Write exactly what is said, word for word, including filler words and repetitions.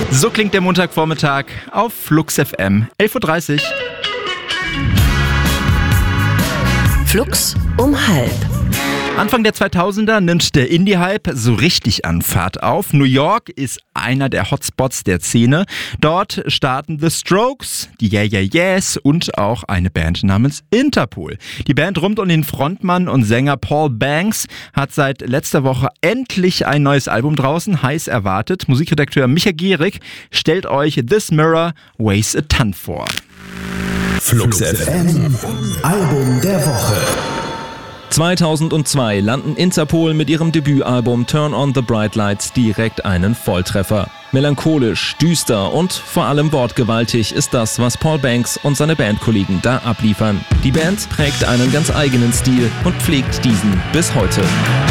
So klingt der Montagvormittag auf Flux F M. elf Uhr dreißig. Flux um halb. Anfang der zweitausender nimmt der Indie-Hype so richtig an Fahrt auf. New York ist einer der Hotspots der Szene. Dort starten The Strokes, die Yeah Yeah Yeahs und auch eine Band namens Interpol. Die Band rund um den Frontmann und Sänger Paul Banks hat seit letzter Woche endlich ein neues Album draußen, heiß erwartet. Musikredakteur Micha Gierig stellt euch This Mirror Weighs a Ton vor. Flux F M, Album der Woche. zweitausendzwei landen Interpol mit ihrem Debütalbum Turn on the Bright Lights direkt einen Volltreffer. Melancholisch, düster und vor allem wortgewaltig ist das, was Paul Banks und seine Bandkollegen da abliefern. Die Band prägt einen ganz eigenen Stil und pflegt diesen bis heute.